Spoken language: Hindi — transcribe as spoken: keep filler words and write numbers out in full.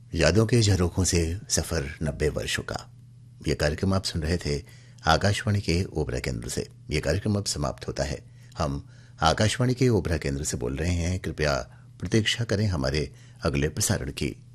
यादों के झरोखों से सफर नब्बे वर्षों का। ये कार्यक्रम आप सुन रहे थे आकाशवाणी के ओबरा केंद्र से। ये कार्यक्रम अब समाप्त होता है। हम आकाशवाणी के ओबरा केंद्र से बोल रहे हैं। कृपया प्रतीक्षा करें हमारे अगले प्रसारण की।